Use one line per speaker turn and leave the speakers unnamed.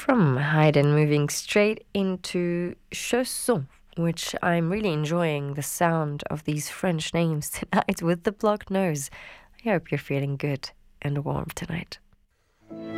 From Haydn, moving straight into Chausson, which I'm really enjoying the sound of these French names tonight with the blocked nose. I hope you're feeling good and warm tonight.